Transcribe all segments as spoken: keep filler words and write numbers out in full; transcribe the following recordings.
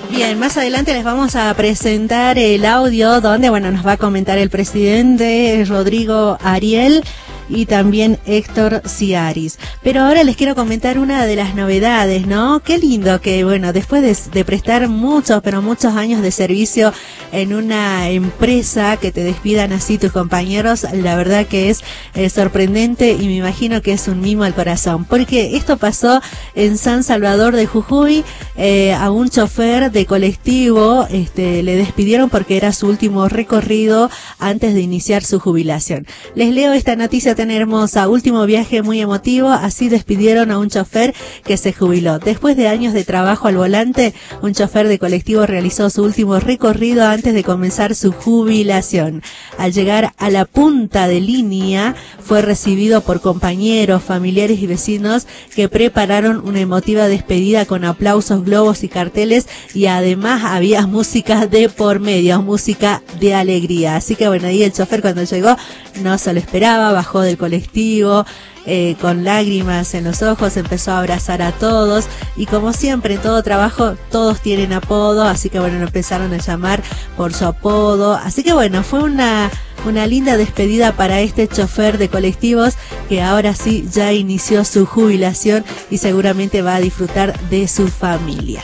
Bien, más adelante les vamos a presentar el audio donde, bueno, nos va a comentar el presidente Rodrigo Ariel y también Héctor Ciaris. Pero ahora les quiero comentar una de las novedades, ¿no? Qué lindo que, bueno, después de, de prestar muchos, pero muchos años de servicio en una empresa, que te despidan así tus compañeros, la verdad que es eh, sorprendente y me imagino que es un mimo al corazón. Porque esto pasó en San Salvador de Jujuy, eh, a un chofer de colectivo, este, le despidieron porque era su último recorrido antes de iniciar su jubilación. Les leo esta noticia tan hermosa. Último viaje muy emotivo, así despidieron a un chofer que se jubiló. Después de años de trabajo al volante, un chofer de colectivo realizó su último recorrido antes de comenzar su jubilación. Al llegar a la punta de línea, fue recibido por compañeros, familiares y vecinos que prepararon una emotiva despedida con aplausos, globos y carteles, y además había música de por medio, música de alegría. Así que bueno, ahí el chofer cuando llegó no se lo esperaba, bajó del colectivo eh, con lágrimas en los ojos, empezó a abrazar a todos y como siempre en todo trabajo todos tienen apodo, así que bueno, lo empezaron a llamar por su apodo, así que bueno, fue una una linda despedida para este chofer de colectivos que ahora sí ya inició su jubilación y seguramente va a disfrutar de su familia.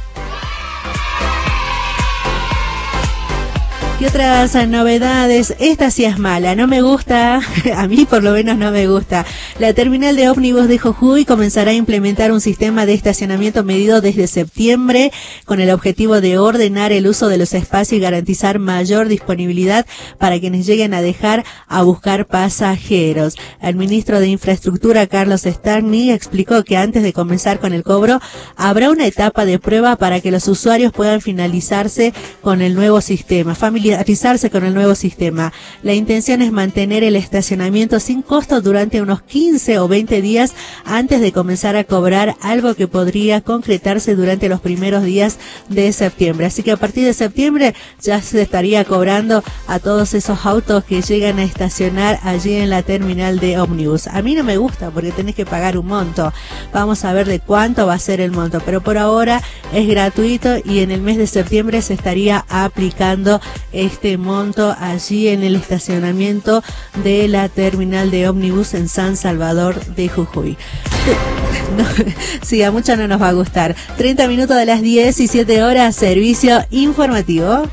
¿Qué otras novedades? Esta sí es mala, no me gusta, a mí por lo menos no me gusta. La terminal de ómnibus de Jujuy comenzará a implementar un sistema de estacionamiento medido desde septiembre con el objetivo de ordenar el uso de los espacios y garantizar mayor disponibilidad para quienes lleguen a dejar a buscar pasajeros. El ministro de Infraestructura, Carlos Stagni, explicó que antes de comenzar con el cobro habrá una etapa de prueba para que los usuarios puedan finalizarse con el nuevo sistema. Familiarizarse con el nuevo sistema. La intención es mantener el estacionamiento sin costo durante unos quince o veinte días antes de comenzar a cobrar, algo que podría concretarse durante los primeros días de septiembre. Así que a partir de septiembre ya se estaría cobrando a todos esos autos que llegan a estacionar allí en la terminal de ómnibus. A mí no me gusta porque tenés que pagar un monto. Vamos a ver de cuánto va a ser el monto, pero por ahora es gratuito y en el mes de septiembre se estaría aplicando este monto allí en el estacionamiento de la terminal de ómnibus en San Salvador de Jujuy. No, sí, a muchos no nos va a gustar. treinta minutos de las diecisiete horas, servicio informativo.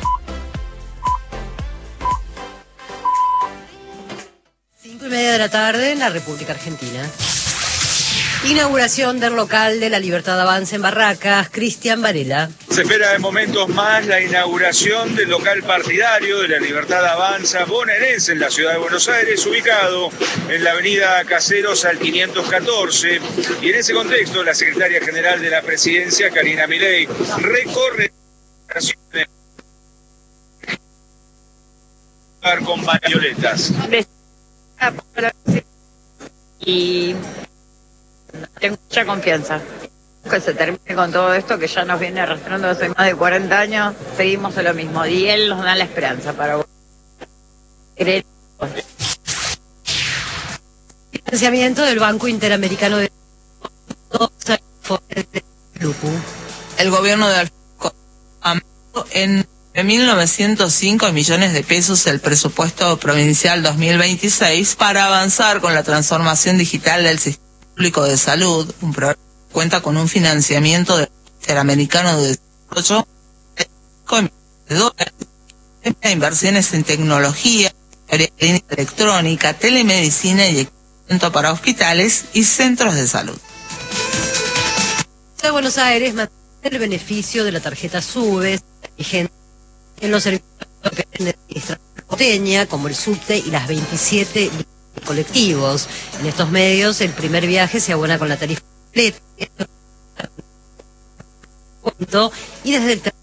Cinco y media de la tarde en la República Argentina. Inauguración del local de la Libertad Avanza en Barracas, Cristian Varela. Se espera en momentos más la inauguración del local partidario de la Libertad Avanza bonaerense en la ciudad de Buenos Aires, ubicado en la avenida Caseros al quinientos catorce. Y en ese contexto, la secretaria general de la presidencia, Karina Milei, recorre con violetas. Y tengo mucha confianza que se termine con todo esto que ya nos viene arrastrando hace más de cuarenta años. Seguimos en lo mismo y él nos da la esperanza para creer. Financiamiento del Banco Interamericano de el gobierno de Alfonso en mil novecientos cinco millones de pesos el presupuesto provincial dos mil veintiséis para avanzar con la transformación digital del sistema público de salud. Un programa que cuenta con un financiamiento del Interamericano de Desarrollo de dólares, inversiones en tecnología, electrónica, telemedicina y equipamiento para hospitales y centros de salud. De Buenos Aires mantiene el beneficio de la tarjeta SUBE vigente en los servicios que administra porteña, como el subte y las veintisiete colectivos. En estos medios, el primer viaje se abona con la tarifa completa y desde el